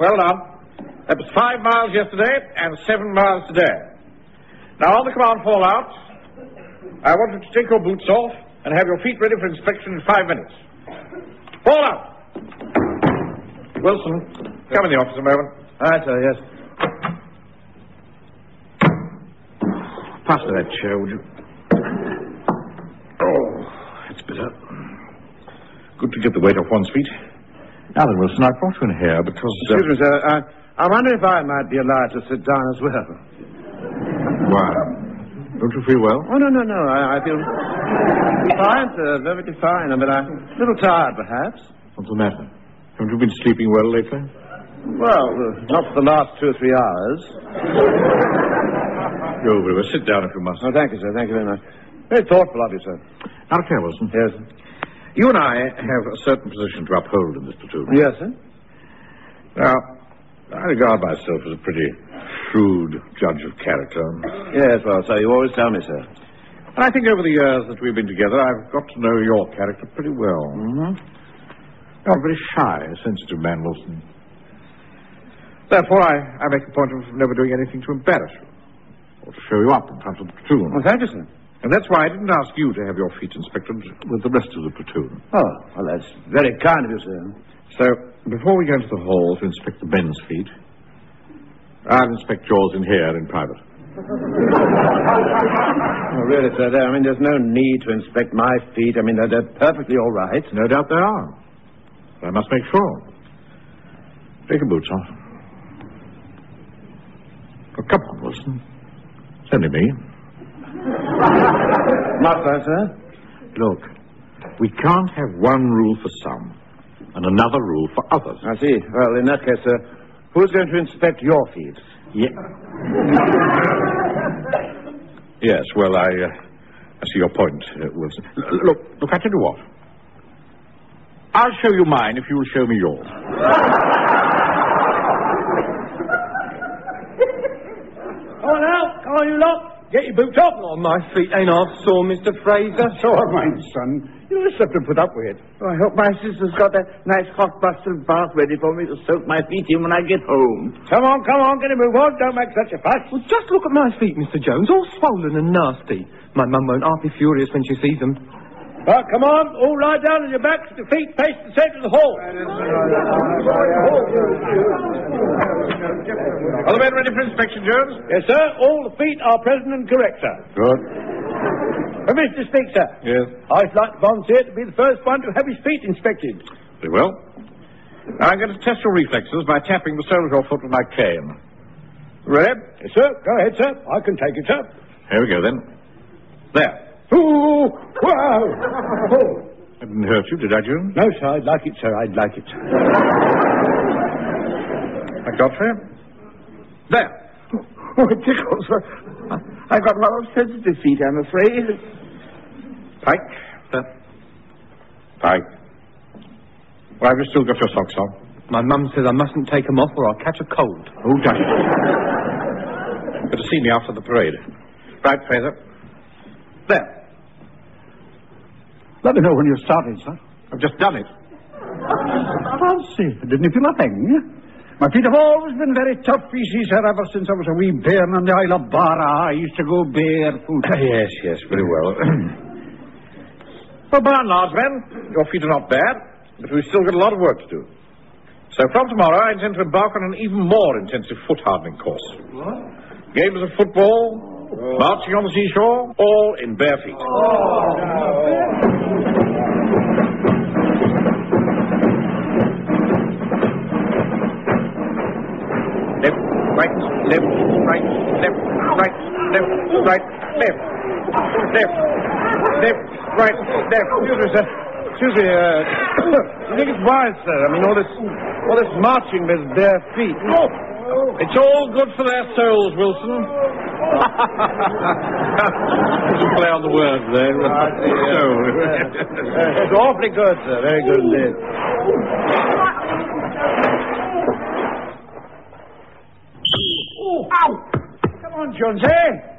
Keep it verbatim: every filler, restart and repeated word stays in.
hold on. That was five miles yesterday and seven miles today. Now, on the command fallout, I want you to take your boots off and have your feet ready for inspection in five minutes. Fall out! Wilson, come in the office a moment. Aye, sir, yes. Pass me that chair, would you? Oh, it's better. Good to get the weight off one's feet. Now then, Wilson, I brought you in here because... Uh... Excuse me, sir. I, I wonder if I might be allowed to sit down as well. Why? Don't you feel well? Oh, no, no, no. I, I feel fine, sir. Perfectly fine. But I'm a little tired, perhaps. What's the matter? Haven't you been sleeping well lately? Well, uh, not for the last two or three hours. Go over. Sit down if you must. Oh, thank you, sir. Thank you very much. Very thoughtful of you, sir. Now, look here, Wilson. Yes, sir. You and I have a certain position to uphold in this platoon. Yes, sir. Now, I regard myself as a pretty shrewd judge of character. Yes, well, sir, you always tell me, sir. And I think over the years that we've been together, I've got to know your character pretty well. Mm-hmm. You're a very shy, sensitive man, Wilson. Therefore, I, I make a point of never doing anything to embarrass you or to show you up in front of the platoon. Well, thank you, sir. And that's why I didn't ask you to have your feet inspected with the rest of the platoon. Oh, well, that's very kind of you, sir. So, before we go into the hall to inspect the men's feet, I'll inspect yours in here in private. Oh, really, sir, there, I mean, there's no need to inspect my feet. I mean, they're, they're perfectly all right. No doubt they are. But I must make sure. Take your boots off. Oh, come on, Wilson. It's only me. Not so, sir. Look, we can't have one rule for some and another rule for others. I see. Well, in that case, sir, who's going to inspect your feet? Yeah. Yes, well, I, uh, I see your point, uh, Wilson. L- look, look, I tell you what. I'll show you mine if you'll show me yours. Come on out. Come on, you lot. Get your boots off. Oh, my feet ain't half sore, Mister Fraser. So are mine, son. You'll just have to put up with it. Oh, I hope my sister's got that nice hot busted bath ready for me to soak my feet in when I get home. Come on, come on, get a move on. Don't make such a fuss. Well, just look at my feet, Mister Jones, all swollen and nasty. My mum won't half be furious when she sees them. Right, come on, all lie down on your backs, the feet face the centre of the hall. Are the men ready for inspection, Jones? Yes, sir. All the feet are present and correct, sir. Good. Permission to speak, sir. Yes. I'd like to volunteer to be the first one to have his feet inspected. Very well. Now I'm going to test your reflexes by tapping the sole of your foot with my cane. Ready? Yes, sir. Go ahead, sir. I can take it, sir. Here we go, then. There. Ooh! Wow! Oh. I didn't hurt you, did I, Jones? No, sir. I'd like it, sir. I'd like it. I got for you. There. Oh, it tickles. I've got rather sensitive feet, I'm afraid. Pike. There. Pike. Well, have you still got your socks on? My mum says I mustn't take them off or I'll catch a cold. Oh, does it? Better see me after the parade. Right, Fraser. There. Let me know when you're starting, sir. I've just done it. Fancy. Didn't you feel a thing? My feet have always been very tough, you see, sir, ever since I was a wee bairn on the Isle of Barra. I used to go barefoot. yes, yes, very well. Well, by and large, men, your feet are not bad, but we've still got a lot of work to do. So from tomorrow, I intend to embark on an even more intensive foot-hardening course. What? Games of football, oh. marching on the seashore, all in bare feet. Oh, no. Left, right, left, right, left, right, left, right, left, left, left, right, left. Excuse me, sir. Excuse me, uh... you think it's wise, sir? I mean, all this... all this marching with bare feet. Oh! It's all good for their souls, Wilson. Play on the words there. It's awfully good, sir. Very good indeed. Ow! Come on, Jonesy.